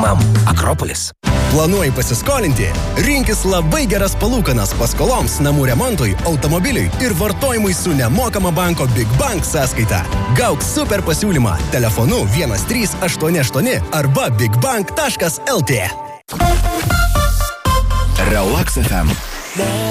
namam. Akropolis. Planuoji pasiskolinti? Rinkis labai geras palūkanas paskoloms, namų remontui, automobiliui ir vartojimui su nemokama banko Big Bank sąskaita. Gauk super pasiūlymą telefonu 1388 arba bigbank.lt. Relax FM.